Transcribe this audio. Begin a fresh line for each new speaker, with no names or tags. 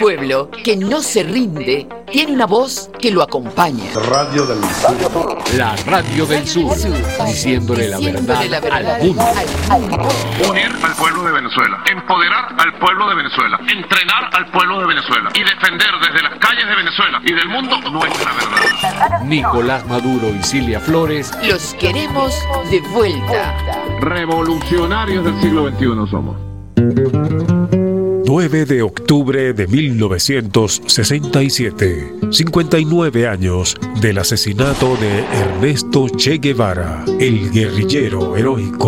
pueblo que no se rinde tiene una voz que lo acompaña.
Radio del Sur.
La Radio del Sur, diciéndole la verdad al mundo.
Unir al pueblo de Venezuela, empoderar al pueblo de Venezuela, entrenar al pueblo de Venezuela y defender desde las calles de Venezuela y del mundo nuestra verdad.
Nicolás Maduro y Cilia Flores.
Los queremos de vuelta.
Revolucionarios del siglo XXI somos.
9 de octubre de 1967, 59 años del asesinato de Ernesto Che Guevara, el guerrillero heroico.